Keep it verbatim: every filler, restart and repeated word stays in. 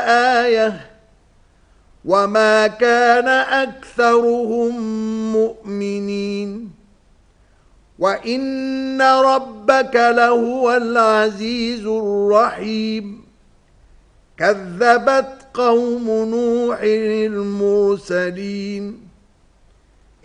آية وما كان أكثرهم مؤمنين وإن ربك لهو العزيز الرحيم كذبت قوم نوح المرسلين